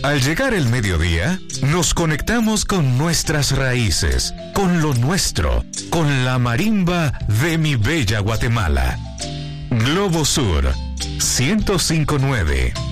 Al llegar el mediodía, nos conectamos con nuestras raíces, con lo nuestro, con la marimba de mi bella Guatemala. Globo Sur, 105.9.